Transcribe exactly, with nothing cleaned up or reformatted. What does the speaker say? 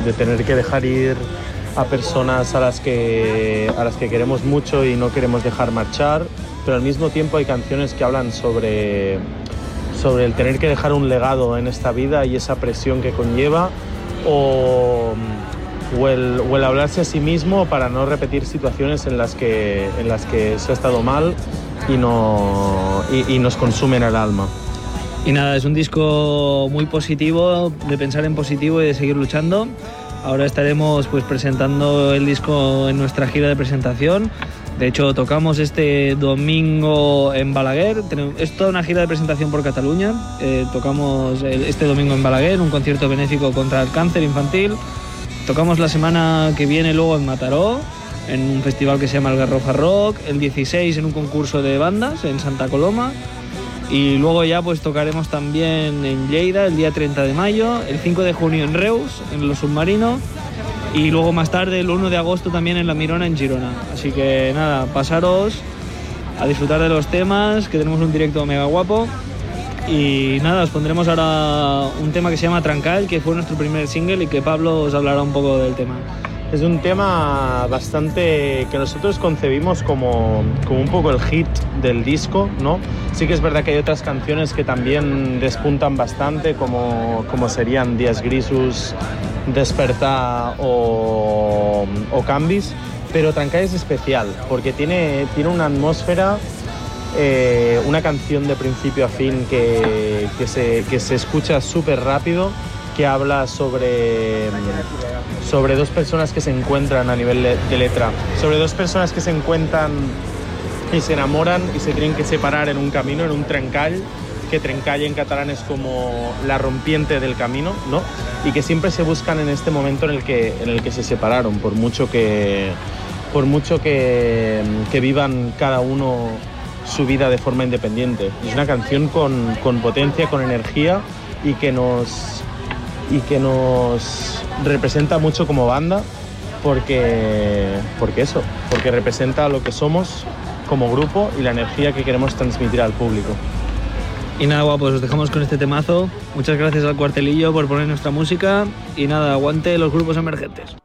de tener que dejar ir a personas a las que a las que queremos mucho y no queremos dejar marchar, pero al mismo tiempo hay canciones que hablan sobre, sobre el tener que dejar un legado en esta vida y esa presión que conlleva, o, o, el, o el hablarse a sí mismo para no repetir situaciones en las que, en las que se ha estado mal y, no, y, y nos consumen el alma. Y nada, es un disco muy positivo, de pensar en positivo y de seguir luchando. Ahora estaremos pues presentando el disco en nuestra gira de presentación. De hecho, tocamos este domingo en Balaguer. Es toda una gira de presentación por Cataluña. Eh, tocamos este domingo en Balaguer, un concierto benéfico contra el cáncer infantil. Tocamos la semana que viene luego en Mataró, en un festival que se llama el Garrofa Rock. El dieciséis en un concurso de bandas en Santa Coloma. Y luego ya pues tocaremos también en Lleida el día treinta de mayo, el cinco de junio en Reus, en Los Submarinos, y luego más tarde el uno de agosto también en La Mirona, en Girona. Así que nada, pasaros a disfrutar de los temas, que tenemos un directo mega guapo. Y nada, os pondremos ahora un tema que se llama Trancal, que fue nuestro primer single y que Pablo os hablará un poco del tema. Es un tema bastante que nosotros concebimos como, como un poco el hit del disco, ¿no? Sí que es verdad que hay otras canciones que también despuntan bastante, como, como serían Días Grisos, Despertar o, o Canvis, pero Trancal es especial porque tiene, tiene una atmósfera, eh, una canción de principio a fin que, que, se, que se escucha súper rápido, que habla sobre, sobre dos personas que se encuentran a nivel de letra, sobre dos personas que se encuentran y se enamoran y se tienen que separar en un camino, en un trencal, que trencal en catalán es como la rompiente del camino, ¿no? Y que siempre se buscan en este momento en el que, en el que se separaron, por mucho que, por mucho que, que vivan cada uno su vida de forma independiente. Es una canción con, con potencia, con energía y que nos... y que nos representa mucho como banda, porque, porque eso, porque representa lo que somos como grupo y la energía que queremos transmitir al público. Y nada, guapos, os dejamos con este temazo. Muchas gracias al Cuartelillo por poner nuestra música y nada, aguante los grupos emergentes.